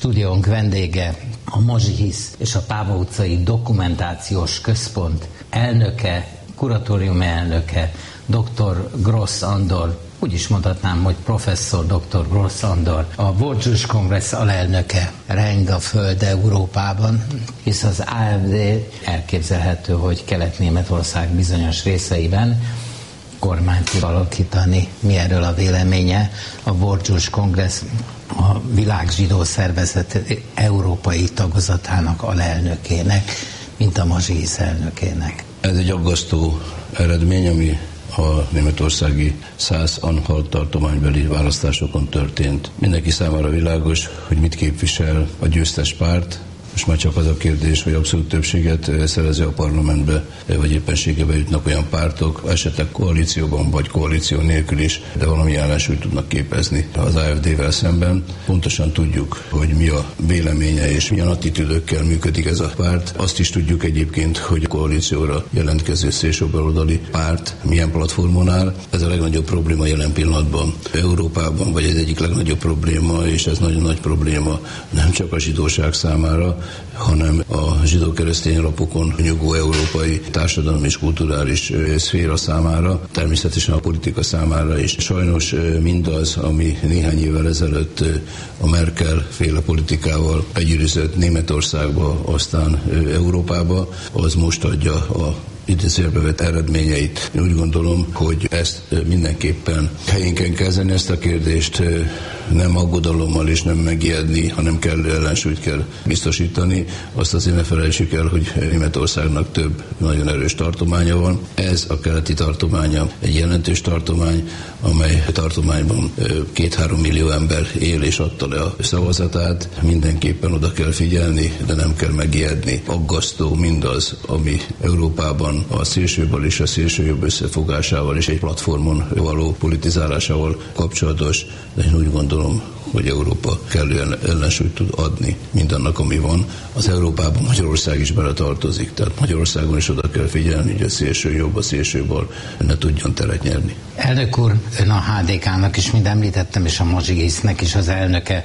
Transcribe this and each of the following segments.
Stúdiónk vendége a Mozsihisz és a Páva utcai Dokumentációs Központ elnöke, kuratórium elnöke, dr. Gross Andor, úgy is mondhatnám, hogy professzor dr. Gross Andor, a World Jewish Congress alelnöke, reng a föld Európában, hisz az AfD elképzelhető, hogy Kelet-Németország bizonyos részeiben kormányt tud alakítani. Mi erről a véleménye? A World Jewish Congress a világ zsidó szervezet európai tagozatának alelnökének, mint a Mozsihisz elnökének. Ez egy aggasztó eredmény, ami a németországi 100 Anhalt tartománybeli választásokon történt. Mindenki számára világos, hogy mit képvisel a győztes párt. Most már csak az a kérdés, hogy abszolút többséget szerezi a parlamentbe, vagy éppenségebe jutnak olyan pártok, esetleg koalícióban, vagy koalíció nélkül is, de valami ellensúlyt tudnak képezni az AfD-vel szemben. Pontosan tudjuk, hogy mi a véleménye és milyen attitűdökkel működik ez a párt. Azt is tudjuk egyébként, hogy a koalícióra jelentkező szélsőbaloldali párt milyen platformon áll. Ez a legnagyobb probléma jelen pillanatban Európában, vagy ez egyik legnagyobb probléma, és ez nagyon nagy probléma nem csak a zsidóság számára, hanem a zsidó-keresztény alapokon nyugvó európai társadalmi és kulturális szféra számára, természetesen a politika számára is. Sajnos mindaz, ami néhány évvel ezelőtt a Merkel-féle politikával begyűrűzött Németországba, aztán Európába, az most adja a idézőjelbe vett eredményeit. Én úgy gondolom, hogy ezt mindenképpen helyén kell kezdeni ezt a kérdést, nem aggodalommal és nem megijedni, hanem kellő ellensúlyt kell biztosítani. Azt azért ne felejtsük el, hogy Németországnak több nagyon erős tartománya van. Ez a keleti tartománya egy jelentős tartomány, amely tartományban 2-3 millió ember él és adta le a szavazatát. Mindenképpen oda kell figyelni, de nem kell megijedni. Aggasztó mindaz, ami Európában a szélsőbal és a szélsőjobb összefogásával és egy platformon való politizálásával kapcsolatos, de én úgy gondolom, hogy Európa kellően ellensúlyt tud adni mindannak, ami van. Az Európában Magyarország is beletartozik, tehát Magyarországon is oda kell figyelni, hogy a szélső jobb, a szélső bal ne tudjon teret nyerni. Elnök úr, ön a HDK-nak is, mint említettem, és a Mozsihisznek is az elnöke.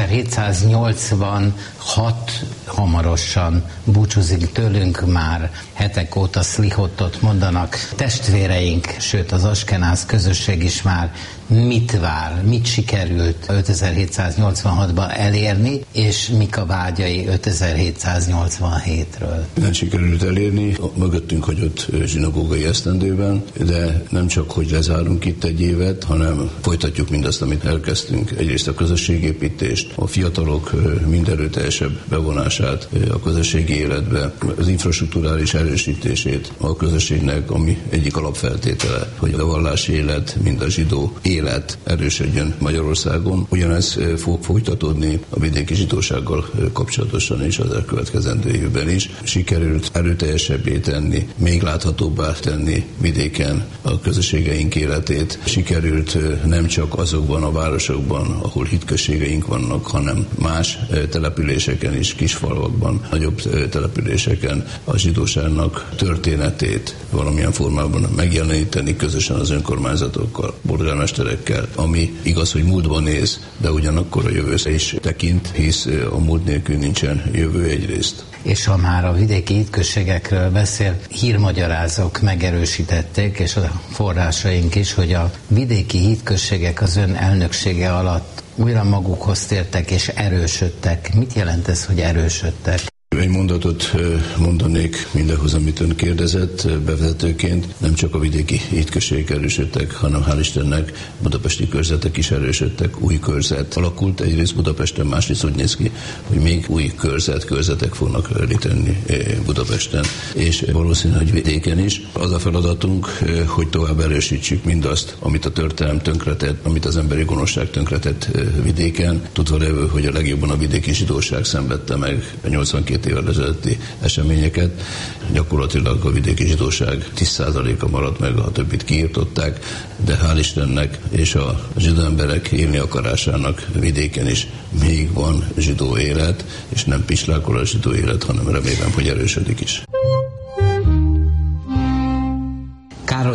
5786 hamarosan búcsúzik tőlünk, már hetek óta szlihottot mondanak testvéreink, sőt az askenáz közösség is már mit vár, mit sikerült 5786-ban elérni, és mik a vágyai 5787-ről? Nem sikerült elérni a mögöttünk hagyott zsinagógai esztendőben, de nem csak, hogy lezárunk itt egy évet, hanem folytatjuk mindazt, amit elkezdtünk. Egyrészt a közösségépítést, a fiatalok mindenerőteljesebb bevonását a közösségi életbe, az infrastrukturális erősítését a közösségnek, ami egyik alapfeltétele, hogy a vallási élet, mind a zsidó élet erősödjön Magyarországon. Ugyanez fog folytatódni a vidéki zsidósággal kapcsolatosan is az elkövetkezendő évben is. Sikerült erőteljesebbé tenni, még láthatóbbá tenni vidéken a közösségeink életét. Sikerült nem csak azokban a városokban, ahol hitközségeink vannak, hanem más településeken is, kisfalvakban, nagyobb településeken a zsidóságnak történetét valamilyen formában megjeleníteni közösen az önkormányzatokkal, polgármesterekkel, ami igaz, hogy múltban néz, de ugyanakkor a jövőre is tekint, hisz a múlt nélkül nincsen jövő egyrészt. És ha már a vidéki hitközségekről beszél, hírmagyarázók megerősítették, és a forrásaink is, hogy a vidéki hitközségek az ön elnöksége alatt újra magukhoz tértek és erősödtek. Mit jelent ez, hogy erősödtek? Egy mondatot mondanék mindahhoz, amit ön kérdezett bevezetőként. Nem csak a vidéki hitközségek erősödtek, hanem hál' Istennek budapesti körzetek is erősödtek. Új körzet alakult egyrészt Budapesten, másrészt úgy néz ki, hogy még új körzetek fognak létrejönni Budapesten, és valószínű, hogy vidéken is. Az a feladatunk, hogy tovább erősítsük mindazt, amit a történelem tönkretett, amit az emberi gonoszság tönkretett vidéken. Tudva lévő, hogy a legjobban a vidéki zsidóság szenvedte meg a 82 évvel ezelőtti eseményeket. Gyakorlatilag a vidéki zsidóság 10%-a maradt meg, a többit kiirtották, de hál' Istennek és a zsidó emberek élni akarásának vidéken is még van zsidó élet, és nem pislákol a zsidó élet, hanem remélem, hogy erősödik is. Károly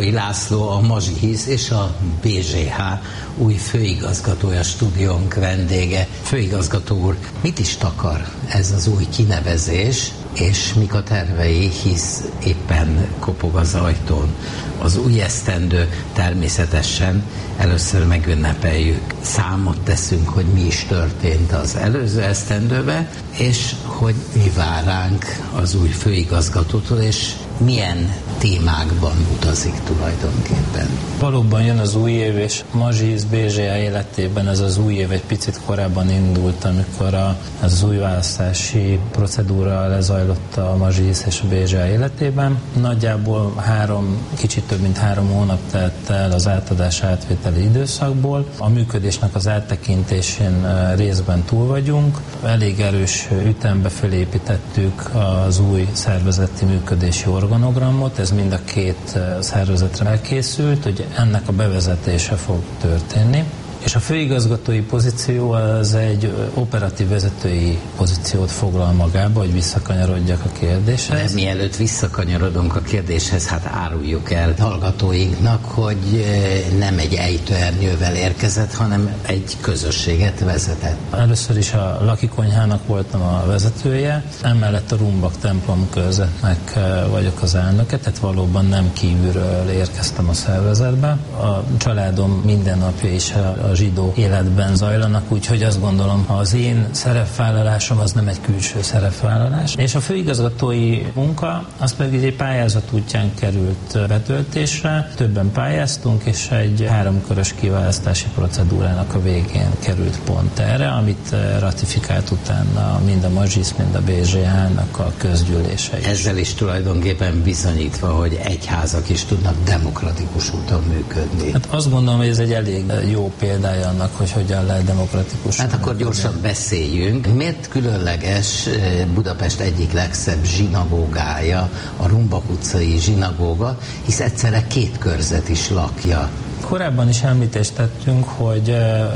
Károly László, a Mazsihisz és a BZH új főigazgatója, stúdiónk vendége. Főigazgató úr, mit is takar ez az új kinevezés, és mik a tervei, hisz éppen kopog az ajtón az új esztendő? Természetesen először megünnepeljük, számot teszünk, hogy mi is történt az előző esztendőben, és hogy mi vár ránk az új főigazgatótól, és milyen témákban utazik tulajdonképpen. Valóban jön az új év, és Mazsihisz BZH életében ez az új év egy picit korábban indult, amikor az új választási procedúra lezajlott a Mazsihisz és a BZH életében. Nagyjából kicsit több mint 3 hónap telt el az átadás-átvételi időszakból. A működésnek az áttekintésén részben túl vagyunk. Elég erős ütembe felépítettük az új szervezeti működési organogramot, ez mind a 2 szervezetre elkészült, hogy ennek a bevezetése fog történni. És a főigazgatói pozíció az egy operatív vezetői pozíciót foglal magába, hogy visszakanyarodjak a kérdéshez. De mielőtt visszakanyarodunk a kérdéshez, hát áruljuk el hallgatóinknak, hogy nem egy ejtőernyővel érkezett, hanem egy közösséget vezetett. Először is a Lakikonyhának voltam a vezetője, emellett a Rumbak templom körzetnek vagyok az elnöke, tehát valóban nem kívülről érkeztem a szervezetbe. A családom mindennapja is a zsidó életben zajlanak, úgyhogy azt gondolom, ha az én szerepvállalásom az nem egy külső szerepvállalás. És a főigazgatói munka, az pedig egy pályázat útján került betöltésre. Többen pályáztunk, és egy 3 körös kiválasztási procedúrának a végén került pont erre, amit ratifikált utána mind a Mazsihisz, mind a BZH-nak a közgyűlése is. Ezzel is tulajdonképpen bizonyítva, hogy egyházak is tudnak demokratikus úton működni. Hát azt gondolom, hogy ez egy elég jó példája annak, hogy hogyan lehet demokratikus. Hát akkor gyorsan beszéljünk. Miért különleges Budapest egyik legszebb zsinagógája, a Rumbak utcai zsinagóga, hisz egyszerre 2 körzet is lakja? Korábban is említést tettünk, hogy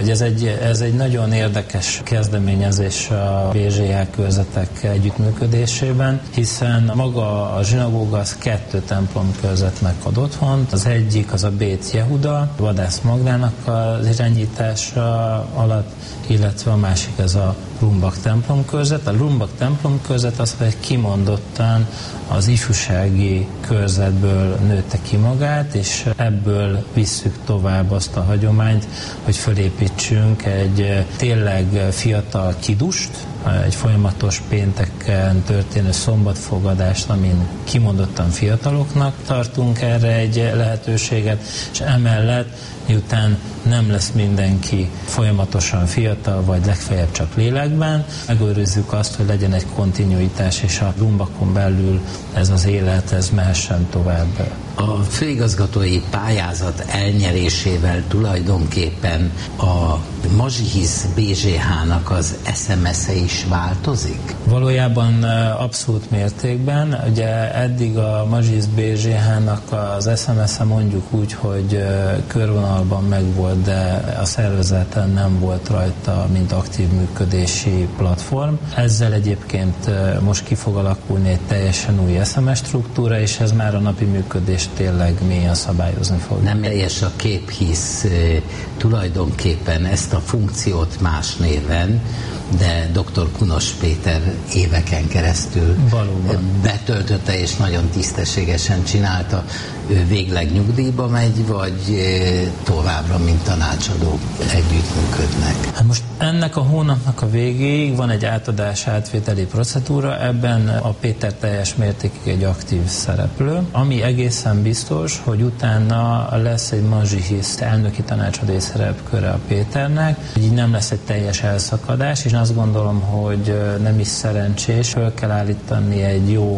ez egy nagyon érdekes kezdeményezés a BZH körzetek együttműködésében, hiszen maga a zsinagóga az 2 templomkörzetnek ad otthont. Az egyik az a Bét Jehuda, Vadász Magdának az irányítása alatt, illetve a másik ez a Rumbak templomkörzet. A Rumbak templomkörzet az, hogy kimondottan az ifjúsági körzetből nőtte ki magát, és ebből visszük tovább azt a hagyományt, hogy fölépítsünk egy tényleg fiatal kidust, egy folyamatos pénteken történő szombatfogadást, amin kimondottan fiataloknak tartunk erre egy lehetőséget, és emellett, miután nem lesz mindenki folyamatosan fiatal, vagy legfeljebb csak lélekben, megőrizzük azt, hogy legyen egy kontinuitás, és a Rumbakon belül ez az élet, ez mehessen tovább. A főigazgatói pályázat elnyerésével tulajdonképpen a Mazsihisz BZH-nak az SMS-e is változik? Valójában abszolút mértékben. Ugye eddig a Mazsihisz BZH-nak az SMS-e mondjuk úgy, hogy körvonalban megvolt, de a szervezeten nem volt rajta, mint aktív működési platform. Ezzel egyébként most ki fog alakulni egy teljesen új SMS struktúra, és ez már a napi működés tényleg mélyen szabályozni fog. Nem teljes a kép, hisz tulajdonképpen ezt a funkciót más néven, de dr. Kunos Péter éveken keresztül betöltötte, és nagyon tisztességesen csinálta. Ő végleg nyugdíjba megy, vagy továbbra, mint tanácsadó együttműködnek? Hát most ennek a hónapnak a végéig van egy átadás-átvételi procedúra, ebben a Péter teljes mértékig egy aktív szereplő, ami egészen biztos, hogy utána lesz egy Mazsihisz elnöki tanácsadói szerepköre a Péternek, így nem lesz egy teljes elszakadás, és azt gondolom, hogy nem is szerencsés, föl kell állítani egy jó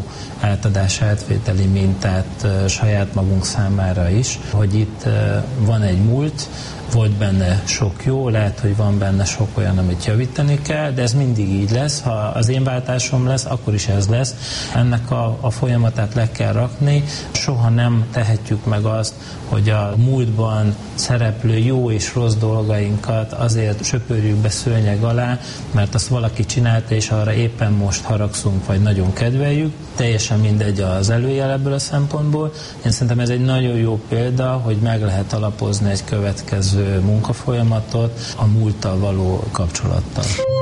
átadás-átvételi mintát saját magunk számára is, hogy itt van egy múlt, volt benne sok jó, lehet, hogy van benne sok olyan, amit javítani kell, de ez mindig így lesz. Ha az én váltásom lesz, akkor is ez lesz. Ennek a folyamatát le kell rakni. Soha nem tehetjük meg azt, hogy a múltban szereplő jó és rossz dolgainkat azért söpörjük be szőnyeg alá, mert azt valaki csinálta, és arra éppen most haragszunk, vagy nagyon kedveljük. Teljesen mindegy az előjel ebből a szempontból. Én szerintem ez egy nagyon jó példa, hogy meg lehet alapozni egy következő munkafolyamatot a múlttal való kapcsolattal.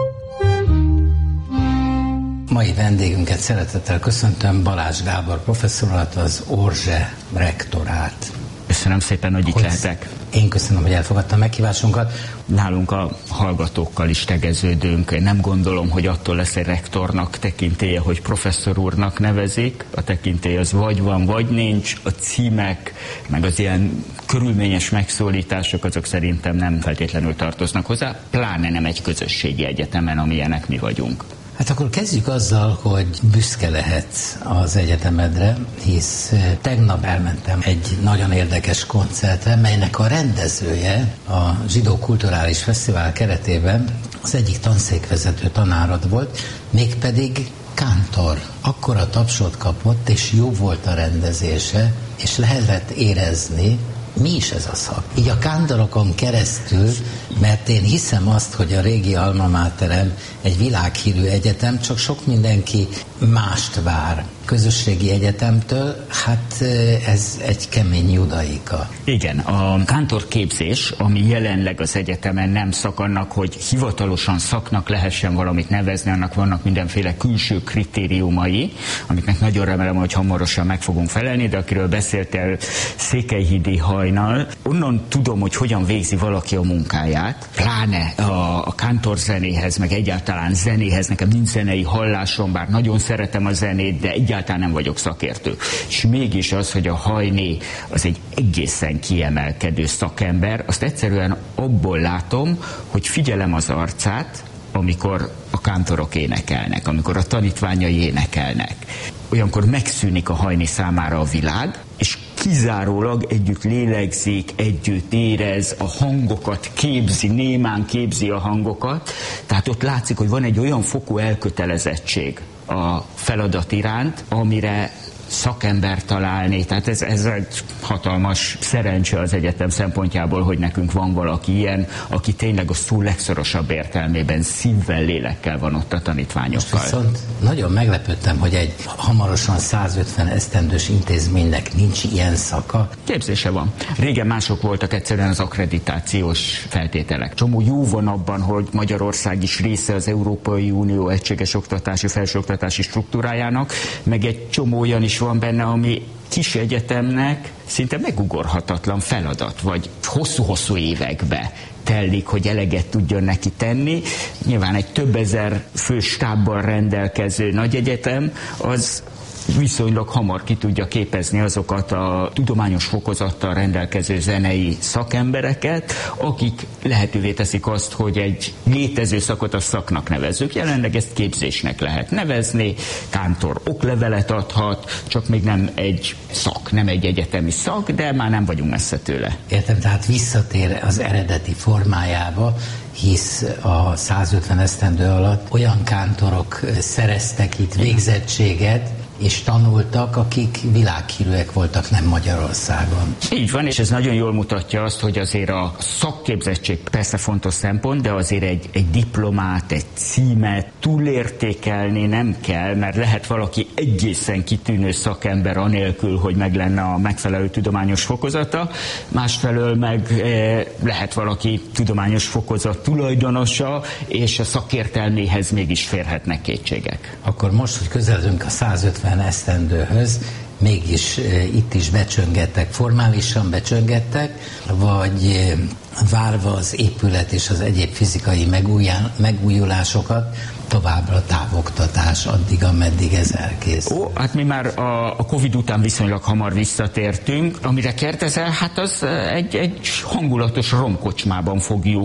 Mai vendégünket szeretettel köszöntöm, Balázs Gábor professzorat, az Orzse rektorát. Köszönöm szépen, hogy itt lehetek. Én köszönöm, hogy elfogadta a meghívásunkat. Nálunk a hallgatókkal is tegeződünk. Nem gondolom, hogy attól lesz egy rektornak tekintélye, hogy professzor úrnak nevezik. A tekintély az vagy van, vagy nincs. A címek, meg az ilyen körülményes megszólítások, azok szerintem nem feltétlenül tartoznak hozzá, pláne nem egy közösségi egyetemen, amilyenek mi vagyunk. Hát akkor kezdjük azzal, hogy büszke lehetsz az egyetemedre, hisz tegnap elmentem egy nagyon érdekes koncertre, melynek a rendezője a Zsidó Kulturális Fesztivál keretében az egyik tanszékvezető tanárod volt, mégpedig kántor. Akkora tapsot kapott, és jó volt a rendezése, és lehetett érezni, mi is ez a szak. Így a kántorokon keresztül, mert én hiszem azt, hogy a régi alma materem egy világhírű egyetem, csak sok mindenki mást vár közösségi egyetemtől, hát ez egy kemény judaika. Igen, a kántorképzés, ami jelenleg az egyetemen nem szak, annak, hogy hivatalosan szaknak lehessen valamit nevezni, annak vannak mindenféle külső kritériumai, amiknek nagyon remélem, hogy hamarosan meg fogunk felelni, de akiről beszéltél, Székelyhídi Hajnal, onnan tudom, hogy hogyan végzi valaki a munkáját, pláne a kántorzenéhez, meg egyáltalán zenéhez, nekem nincs zenei hallásom, bár nagyon szeretem a zenét, de egyáltalán nem vagyok szakértő. És mégis az, hogy a Hajné az egy egészen kiemelkedő szakember, azt egyszerűen abból látom, hogy figyelem az arcát, amikor a kántorok énekelnek, amikor a tanítványai énekelnek. Olyankor megszűnik a Hajné számára a világ, és kizárólag együtt lélegzik, együtt érez, a hangokat képzi, némán képzi a hangokat. Tehát ott látszik, hogy van egy olyan fokú elkötelezettség a feladat iránt, amire szakember találni. Tehát ez egy hatalmas szerencse az egyetem szempontjából, hogy nekünk van valaki ilyen, aki tényleg a szó legszorosabb értelmében szívvel, lélekkel van ott a tanítványokkal. Most viszont nagyon meglepődtem, hogy egy hamarosan 150 esztendős intézménynek nincs ilyen szaka. Képzése van. Régen mások voltak egyszerűen az akkreditációs feltételek. Csomó jó van abban, hogy Magyarország is része az Európai Unió egységes oktatási, felsőoktatási struktúrájának, meg egy csomó olyan is van benne, ami kis egyetemnek szinte megugorhatatlan feladat, vagy hosszú-hosszú évekbe telik, hogy eleget tudjon neki tenni. Nyilván egy több ezer fős stábbal rendelkező nagy egyetem, az viszonylag hamar ki tudja képezni azokat a tudományos fokozattal rendelkező zenei szakembereket, akik lehetővé teszik azt, hogy egy létező szakot a szaknak nevezzük. Jelenleg ezt képzésnek lehet nevezni, kántor oklevelet adhat, csak még nem egy szak, nem egy egyetemi szak, de már nem vagyunk messze tőle. Értem, tehát visszatér az eredeti formájába, hisz a 150 esztendő alatt olyan kántorok szereztek itt végzettséget, és tanultak, akik világhírűek voltak, nem Magyarországon. Így van, és ez nagyon jól mutatja azt, hogy azért a szakképzettség persze fontos szempont, de azért egy diplomát, egy címet túlértékelni nem kell, mert lehet valaki egészen kitűnő szakember anélkül, hogy meg lenne a megfelelő tudományos fokozata, másfelől meg lehet valaki tudományos fokozat tulajdonosa, és a szakértelméhez mégis férhetnek kétségek. Akkor most, hogy közeledünk a 150 esztendőhöz, mégis itt is becsöngettek, formálisan becsöngettek, vagy várva az épület és az egyéb fizikai megújulásokat, továbbra távoktatás addig, ameddig ez elkész. Hát mi már a Covid után viszonylag hamar visszatértünk. Amire kérdezel, hát az egy hangulatos romkocsmában fogjuk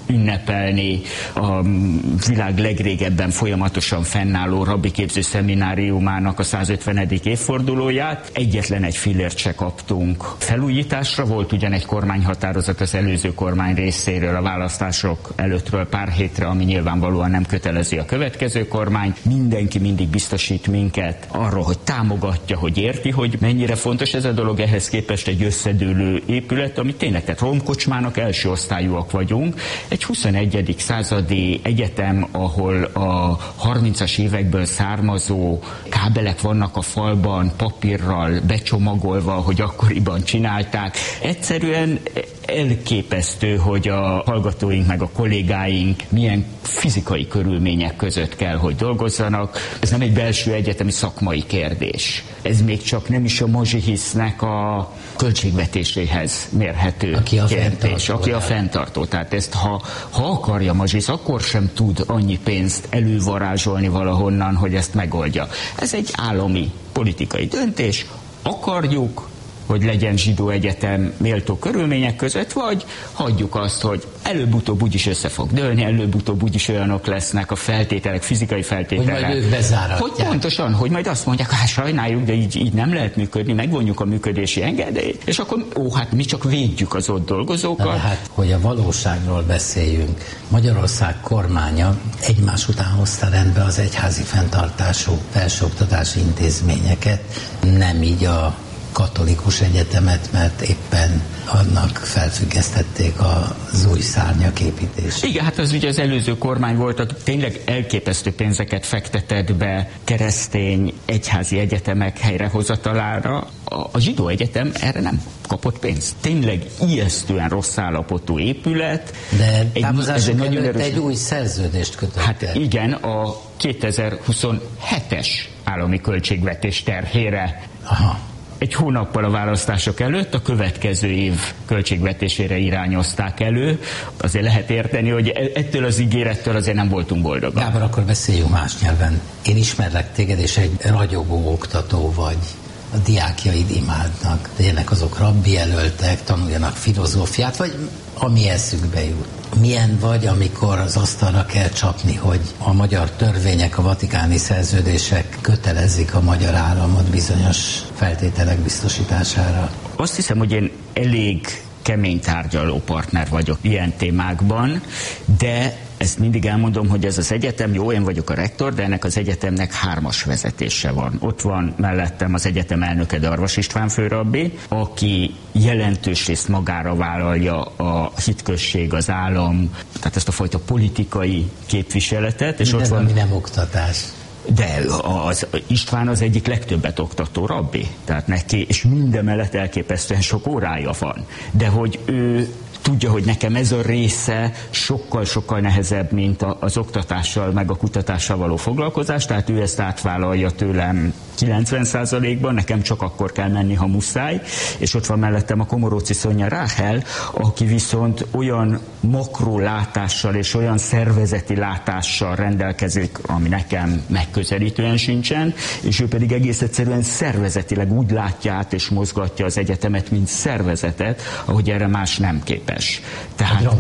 ünnepelni a világ legrégebben folyamatosan fennálló rabbiképző szemináriumának a 150. évfordulóját. Egyetlen egy fillért se kaptunk felújításra, volt ugyan egy kormányhatározat az előző kormány részéről a választások előttről pár hétre, ami nyilvánvalóan nem kötelezi a következő kormány. Mindenki mindig biztosít minket arról, hogy támogatja, hogy érti, hogy mennyire fontos ez a dolog, ehhez képest egy összedőlő épület, ami tényleg, tehát romkocsmának első osztályúak vagyunk. Egy 21. századi egyetem, ahol a 30-as évekből származó kábelek vannak a falban, papírral becsomagolva, hogy akkoriban csinálták. Egyszerűen elképesztő, hogy a hallgatóink meg a kollégáink milyen fizikai körülmények között kell, hogy dolgozzanak. Ez nem egy belső egyetemi szakmai kérdés. Ez még csak nem is a Mazsihisznek a költségvetéséhez mérhető kérdés. Aki a fenntartó. Tehát ezt, ha akarja Mazsihisz, akkor sem tud annyi pénzt elővarázsolni valahonnan, hogy ezt megoldja. Ez egy állami politikai döntés. Akarjuk, hogy legyen zsidó egyetem méltó körülmények között, vagy hagyjuk azt, hogy előbb-utóbb úgyis össze fog dőlni, előbb-utóbb úgyis olyanok lesznek a feltételek, fizikai feltételek. Hogy majd ők bezáratják. Hogy pontosan, hogy majd azt mondják, hát sajnáljuk, de így nem lehet működni, megvonjuk a működési engedélyt, és akkor hát mi csak védjük az ott dolgozókat. Na, hát, hogy a valóságról beszéljünk. Magyarország kormánya egymás után hozta rendbe az egyházi fenntartású felsőoktatási intézményeket, nem így a katolikus egyetemet, mert éppen annak felfüggesztették az új szárnyak építését. Igen, hát az ugye az előző kormány volt, aki tényleg elképesztő pénzeket fektetett be keresztény egyházi egyetemek helyrehozatalára. A zsidó egyetem erre nem kapott pénzt. Tényleg ijesztően rossz állapotú épület. De távozásuk előtt egy új szerződést kötöttek. Hát igen, a 2027-es állami költségvetés terhére. Aha. Egy hónappal a választások előtt a következő év költségvetésére irányozták elő. Azért lehet érteni, hogy ettől az ígérettől azért nem voltunk boldogak. Gábor, akkor beszéljünk más nyelven. Én ismerlek téged, és egy ragyogó oktató vagy. A diákjaid imádnak. Legyenek azok rabbi jelöltek, tanuljanak filozófiát, vagy ami eszükbe jut. Milyen vagy, amikor az asztalra kell csapni, hogy a magyar törvények, a vatikáni szerződések kötelezik a magyar államot bizonyos feltételek biztosítására? Azt hiszem, hogy én elég kemény tárgyaló partner vagyok ilyen témákban, de ezt mindig elmondom, hogy ez az egyetem, jó, én vagyok a rektor, de ennek az egyetemnek 3-as vezetése van. Ott van mellettem az egyetem elnöke, Darvas István főrabbi, aki jelentős részt magára vállalja a hitközség, az állam, tehát ezt a fajta politikai képviseletet. És ott van, ami nem oktatás. De az István az egyik legtöbbet oktató rabbi, tehát neki, és mindemellett elképesztően sok órája van. De hogy ő tudja, hogy nekem ez a része sokkal-sokkal nehezebb, mint az oktatással, meg a kutatással való foglalkozás, tehát ő ezt átvállalja tőlem 90%-ban, nekem csak akkor kell menni, ha muszáj, és ott van mellettem a Komoróczi Szonya Ráhel, aki viszont olyan makrolátással és olyan szervezeti látással rendelkezik, ami nekem megközelítően sincsen, és ő pedig egész egyszerűen szervezetileg úgy látja át és mozgatja az egyetemet, mint szervezetet, ahogy erre más nem képes. Tehát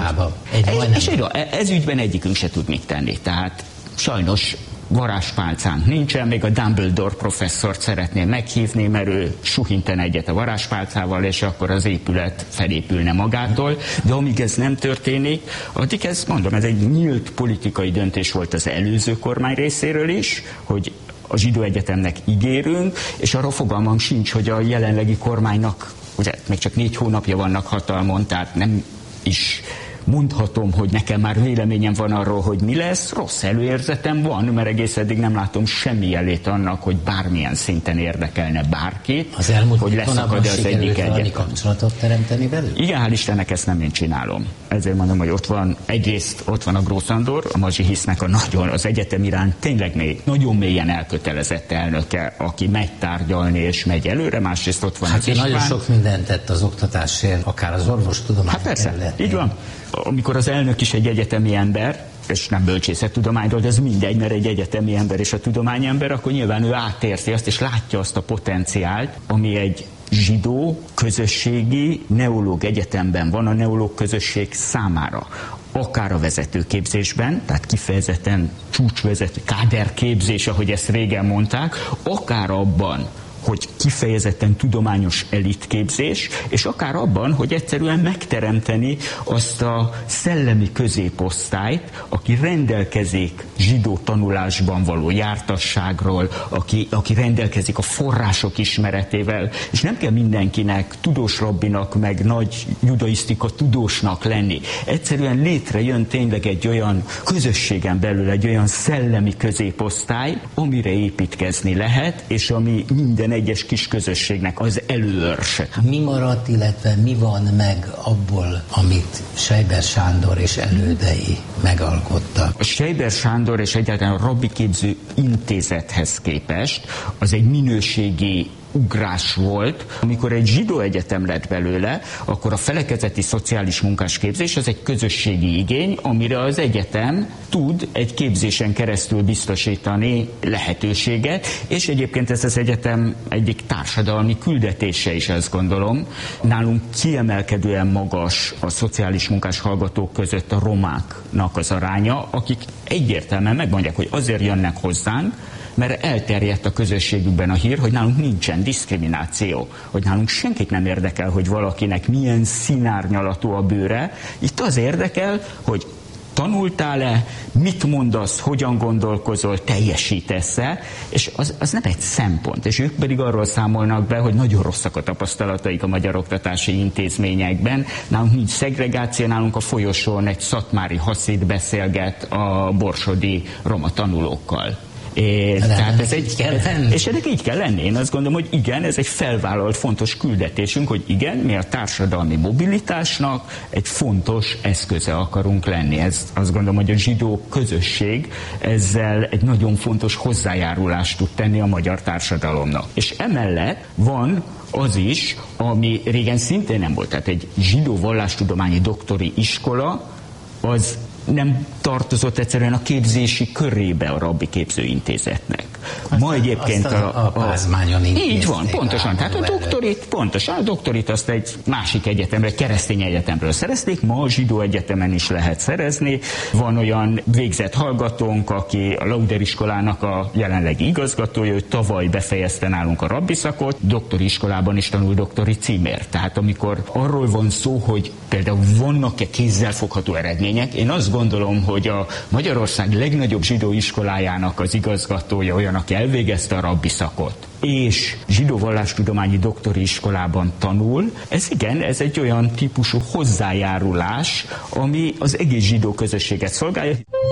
ez ügyben egyikünk se tud mit tenni. Tehát sajnos varázspálcánk nincsen, még a Dumbledore professzort szeretném meghívni, mert ő suhinten egyet a varázspálcával, és akkor az épület felépülne magától, de amíg ez nem történik, addig ez, mondom, ez egy nyílt politikai döntés volt az előző kormány részéről is, hogy a zsidó egyetemnek ígérünk, és arról fogalmam sincs, hogy a jelenlegi kormánynak, ugye még csak 4 hónapja vannak hatalmon, tehát nem is mondhatom, hogy nekem már véleményem van arról, hogy mi lesz, rossz előérzetem van, mert egész eddig nem látom semmi jelét annak, hogy bármilyen szinten érdekelne bárkit, az elmúlt hogy leszakad az egyik egyetem. Kapcsolatot teremteni velük? Igen, hál' Istennek ezt nem én csinálom. Ezért mondom, hogy egyrészt ott van a Grosz Andor, a Mazsihisznek az egyetem iránt tényleg nagyon mélyen elkötelezett elnöke, aki megy tárgyalni és megy előre, másrészt ott van az István. Nagyon sok mindent tett az oktatásért, akár az orvostudomány. Hát persze, így van. Amikor az elnök is egy egyetemi ember, és nem bölcsészettudományról, de ez mindegy, mert egy egyetemi ember és a tudományember, akkor nyilván ő átérzi azt, és látja azt a potenciált, ami egy zsidó közösségi neológ egyetemben van a neológ közösség számára. akár a vezetőképzésben, tehát kifejezetten csúcsvezető, káderképzés, ahogy ezt régen mondták, akár abban, hogy kifejezetten tudományos elitképzés, és akár abban, hogy egyszerűen megteremteni azt a szellemi középosztályt, aki rendelkezik zsidó tanulásban való jártasságról, aki rendelkezik a források ismeretével, és nem kell mindenkinek tudós rabbinak, meg nagy judaisztika tudósnak lenni. Egyszerűen létrejön tényleg egy olyan közösségen belül, egy olyan szellemi középosztály, amire építkezni lehet, és ami minden egyes kis közösségnek az előőrse. Mi maradt, illetve mi van meg abból, amit Seiber Sándor és elődei megalkottak? A Seiber Sándor és egyáltalán a Rabbiképző Intézethez képest az egy minőségi ugrás volt. Amikor egy zsidó egyetem lett belőle, akkor a felekezeti szociális munkásképzés az egy közösségi igény, amire az egyetem tud egy képzésen keresztül biztosítani lehetőséget, és egyébként ez az egyetem egyik társadalmi küldetése is, azt gondolom. Nálunk kiemelkedően magas a szociális munkás hallgatók között a romáknak az aránya, akik egyértelműen megmondják, hogy azért jönnek hozzánk, mert elterjedt a közösségükben a hír, hogy nálunk nincsen diszkrimináció, hogy nálunk senkit nem érdekel, hogy valakinek milyen színárnyalatú a bőre. Itt az érdekel, hogy tanultál-e, mit mondasz, hogyan gondolkozol, teljesítesz-e, és az nem egy szempont. És ők pedig arról számolnak be, hogy nagyon rosszak a tapasztalataik a magyar oktatási intézményekben. Nálunk nincs szegregáció, nálunk a folyosón egy szatmári haszid beszélget a borsodi roma tanulókkal. Tehát ez és ennek így kell lenni. Én azt gondolom, hogy igen, ez egy felvállalt fontos küldetésünk, hogy igen, mi a társadalmi mobilitásnak egy fontos eszköze akarunk lenni. Ez azt gondolom, hogy a zsidó közösség ezzel egy nagyon fontos hozzájárulást tud tenni a magyar társadalomnak. És emellett van az is, ami régen szintén nem volt, tehát egy zsidó vallástudományi doktori iskola, az nem tartozott egyszerűen a képzési körébe a Rabbi Képző Intézetnek. Ma egyébként a pázmányon így van, pontosan. Tehát a doktorit azt egy másik egyetemre, egy keresztény egyetemről szerezték, ma a zsidó egyetemen is lehet szerezni. Van olyan végzett hallgatónk, aki a Lauder iskolának a jelenlegi igazgatója, ő tavaly befejezte nálunk a rabbi szakot, doktori iskolában is tanul doktori címért. Tehát amikor arról van szó, hogy például vannak-e kézzelfogható eredmények, én azt gondolom, hogy a Magyarország legnagyobb zsidó iskolájának az igazgatója olyan, aki elvégezte a rabbi szakot, és zsidó vallástudományi doktori iskolában tanul, ez egy olyan típusú hozzájárulás, ami az egész zsidó közösséget szolgálja.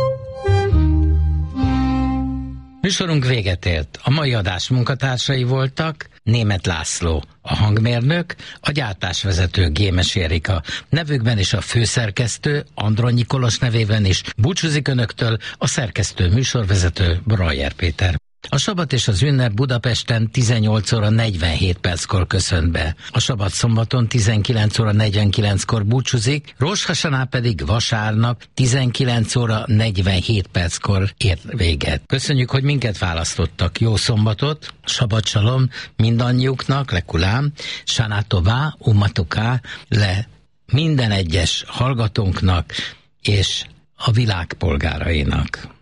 Műsorunk véget ért. A mai adás munkatársai voltak Németh László, a hangmérnök, a gyártásvezető Gémes Érika, nevükben is a főszerkesztő Andronyi Kolos nevében is búcsúzik önöktől a szerkesztő műsorvezető Brajer Péter. A sabat és az ünnep Budapesten 18 óra 47 perckor köszönt be. A sabat szombaton 19 óra 49-kor búcsúzik, Rosh Hashanah pedig vasárnap 19 óra 47 perckor ér véget. Köszönjük, hogy minket választottak. Jó szombatot, sabat shalom mindannyiuknak, lekulám, Shana Tová, Umatuká, le minden egyes hallgatónknak és a világ polgárainak.